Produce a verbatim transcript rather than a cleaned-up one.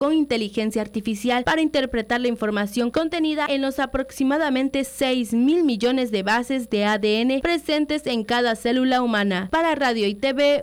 con inteligencia artificial para interpretar la información contenida en los aproximadamente seis mil millones de bases de A D N presentes en cada célula humana. Para Radio y T V,